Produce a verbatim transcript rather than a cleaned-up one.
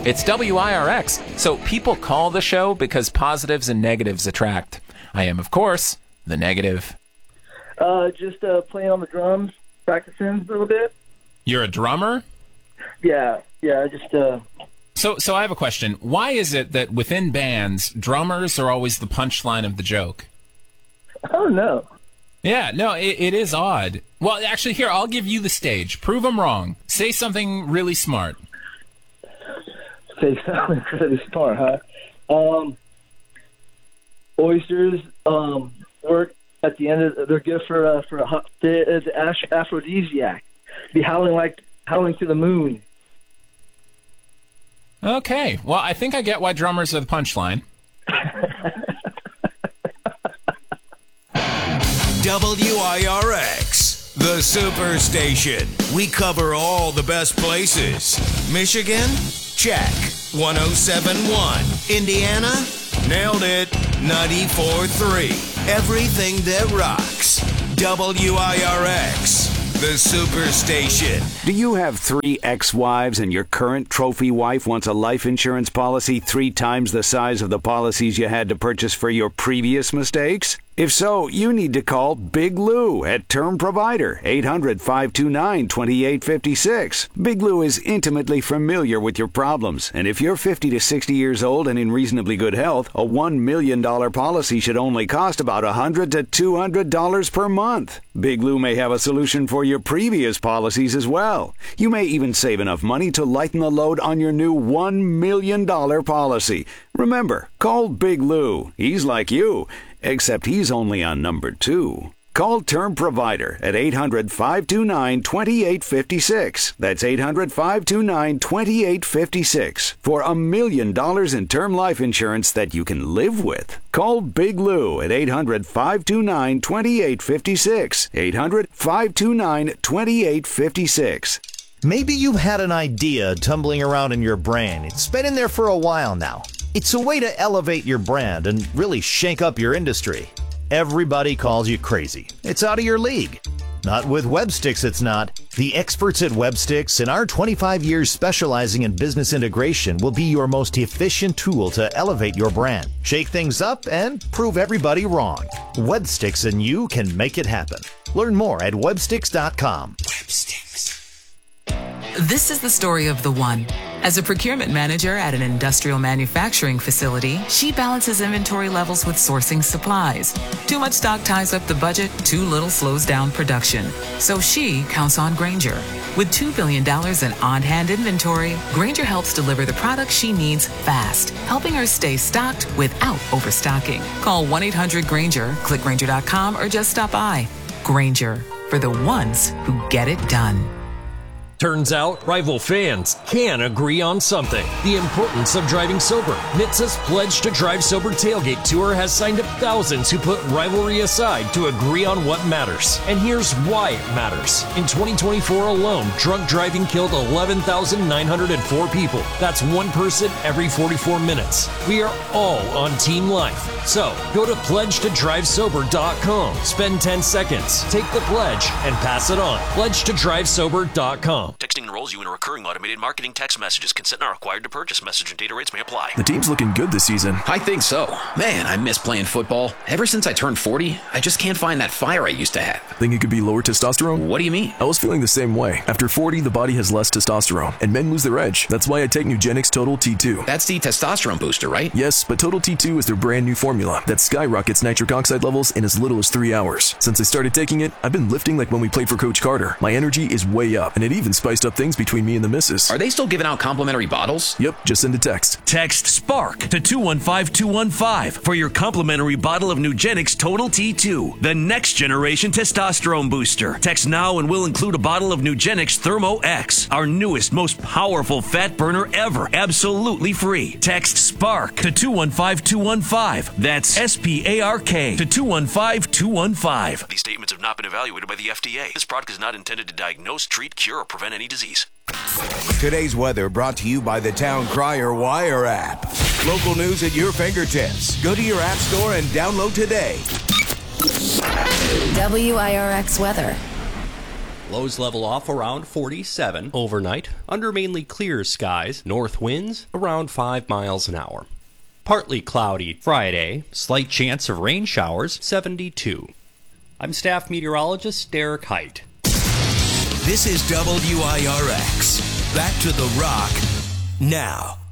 It's W I R X, so people call the show because positives and negatives attract. I am, of course, the negative. Uh, just uh, playing on the drums, practicing a little bit. You're a drummer? Yeah, yeah, just... Uh... So, so I have a question. Why is it that within bands, drummers are always the punchline of the joke? I don't know. Yeah, no, it, it is odd. Well, actually, here, I'll give you the stage. Prove them wrong. Say something really smart. Say something really smart, huh? Um, oysters um, work at the end of... They're good for uh, for a hot, it's an aphrodisiac. Be howling like howling to the moon. Okay, well, I think I get why drummers are the punchline. W I R X, the Superstation. We cover all the best places. Michigan? Check. one oh seven point one. Indiana? Nailed it. ninety-four point three. Everything that rocks. W I R X, the Superstation. Do you have three ex-wives and your current trophy wife wants a life insurance policy three times the size of the policies you had to purchase for your previous mistakes? If so, you need to call Big Lou at Term Provider, eight hundred, five two nine, two eight five six. Big Lou is intimately familiar with your problems, and if you're fifty to sixty years old and in reasonably good health, a one million dollars policy should only cost about one hundred to two hundred dollars per month. Big Lou may have a solution for your previous policies as well. You may even save enough money to lighten the load on your new one million dollars policy. Remember, call Big Lou. He's like you, except he's only on number two. Call Term Provider at eight hundred, five two nine, two eight five six. That's eight hundred, five two nine, two eight five six for a million dollars in term life insurance that you can live with. Call Big Lou at eight hundred, five two nine, two eight five six. eight hundred, five two nine, two eight five six. Maybe you've had an idea tumbling around in your brain. It's been in there for a while now. It's a way to elevate your brand and really shake up your industry. Everybody calls you crazy. It's out of your league. Not with Websticks, it's not. The experts at Websticks and our twenty-five years specializing in business integration will be your most efficient tool to elevate your brand, shake things up, and prove everybody wrong. Websticks and you can make it happen. Learn more at websticks dot com. Websticks. This is the story of the one. As a procurement manager at an industrial manufacturing facility, she balances inventory levels with sourcing supplies. Too much stock ties up the budget, too little slows down production. So she counts on Grainger. With two billion dollars in on-hand inventory, Grainger helps deliver the products she needs fast, helping her stay stocked without overstocking. Call one eight hundred Grainger, click Grainger dot com, or just stop by. Grainger, for the ones who get it done. Turns out, rival fans can agree on something. The importance of driving sober. N H T S A's Pledge to Drive Sober Tailgate Tour has signed up thousands who put rivalry aside to agree on what matters. And here's why it matters. In twenty twenty-four alone, drunk driving killed eleven thousand nine hundred four people. That's one person every forty-four minutes. We are all on Team Life. So, go to pledge to drive sober dot com. Spend ten seconds, take the pledge, and pass it on. pledge to drive sober dot com. Texting enrolls you in a recurring automated marketing text messages. Consent not required to purchase. Message and data rates may apply. The team's looking good this season. I think so. Man, I miss playing football. Ever since I turned forty, I just can't find that fire I used to have. Think it could be lower testosterone? What do you mean? I was feeling the same way. After forty, the body has less testosterone, and men lose their edge. That's why I take Nugenix Total T two. That's the testosterone booster, right? Yes, but Total T two is their brand new formula that skyrockets nitric oxide levels in as little as three hours. Since I started taking it, I've been lifting like when we played for Coach Carter. My energy is way up, and it even spiced up things between me and the missus. Are they still giving out complimentary bottles? Yep, just send a text. Text SPARK to two one five two one five for your complimentary bottle of Nugenix Total T two, the next generation testosterone booster. Text now and we'll include a bottle of Nugenix Thermo X, our newest, most powerful fat burner ever, absolutely free. Text SPARK to two one five two one five. That's S P A R K to two one five two one five. These statements have not been evaluated by the F D A. This product is not intended to diagnose, treat, cure, or prevent any disease. Today's weather brought to you by the Town Crier Wire app. Local news at your fingertips. Go to your app store and download today. W I R X weather. Lows level off around forty-seven overnight, under mainly clear skies, north winds around five miles an hour. Partly cloudy Friday, slight chance of rain showers, seventy-two. I'm staff meteorologist Derek Height. This is W I R X. Back to the rock now.